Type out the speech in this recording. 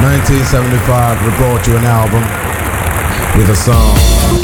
1975, we brought you an album with a song.